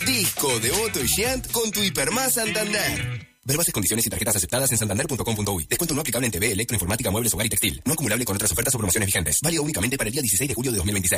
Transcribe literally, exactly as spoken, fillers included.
Disco de Otto y Giant con tu Hipermás Santander. Ver bases, condiciones y tarjetas aceptadas en santander punto com punto uy. Descuento no aplicable en T V, electroinformática, muebles, hogar y textil. No acumulable con otras ofertas o promociones vigentes. Válido únicamente para el día dieciséis de julio de dos mil veintiséis.